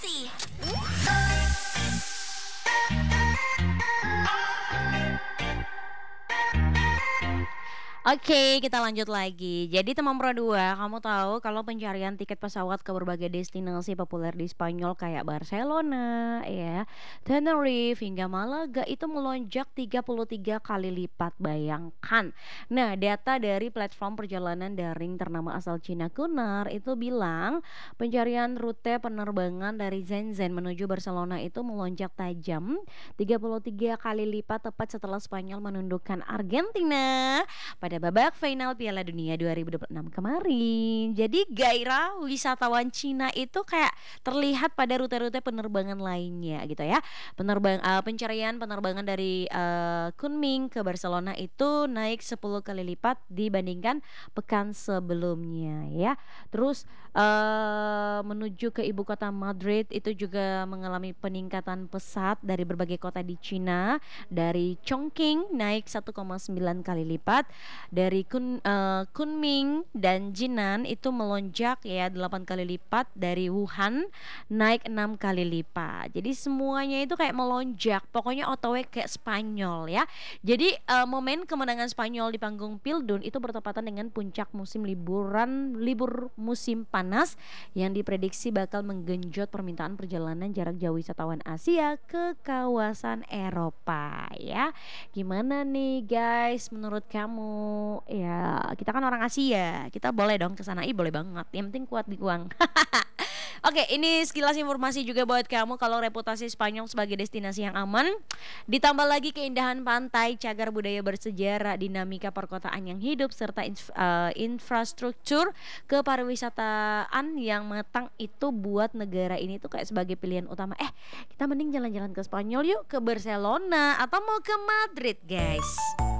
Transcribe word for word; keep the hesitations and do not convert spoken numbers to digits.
Destinasi. Oke, kita lanjut lagi. Jadi teman Pro dua, kamu tahu kalau pencarian tiket pesawat ke berbagai destinasi populer di Spanyol kayak Barcelona, ya, Tenerife hingga Malaga itu melonjak tiga puluh tiga kali lipat. Bayangkan. Nah, data dari platform perjalanan daring ternama asal Cina Kunar itu bilang pencarian rute penerbangan dari Shenzhen menuju Barcelona itu melonjak tajam tiga puluh tiga kali lipat tepat setelah Spanyol menundukkan Argentina pada babak final Piala Dunia dua ribu dua puluh enam kemarin. Jadi gairah wisatawan Cina itu kayak terlihat pada rute-rute penerbangan lainnya gitu ya. Penerbang eee, pencarian penerbangan dari, eee, Kunming ke Barcelona itu naik sepuluh kali lipat dibandingkan pekan sebelumnya ya. Terus, eee, menuju ke ibu kota Madrid itu juga mengalami peningkatan pesat dari berbagai kota di Cina, dari Chongqing naik satu koma sembilan kali lipat, dari Kun eee, Kunming dan Jinan itu melonjak ya delapan kali lipat, dari Wuhan naik enam kali lipat. Jadi semuanya itu kayak melonjak, pokoknya O T W kayak Spanyol ya. Jadi, eee, momen kemenangan Spanyol di panggung Pildun itu bertepatan dengan puncak musim liburan libur musim panas yang diprediksi bakal menggenjot permintaan perjalanan jarak jauh wisatawan Asia ke kawasan Eropa ya. Gimana nih guys menurut kamu? Ya kita kan orang Asia, kita boleh dong ke sana, ih boleh banget, yang penting kuat di uang. Oke, ini sekilas informasi juga buat kamu kalau reputasi Spanyol sebagai destinasi yang aman, ditambah lagi keindahan pantai, cagar budaya bersejarah, dinamika perkotaan yang hidup, serta inf- eh, infrastruktur kepariwisataan yang matang itu buat negara ini tuh kayak sebagai pilihan utama. Eh, kita mending jalan-jalan ke Spanyol yuk, ke Barcelona atau mau ke Madrid, guys.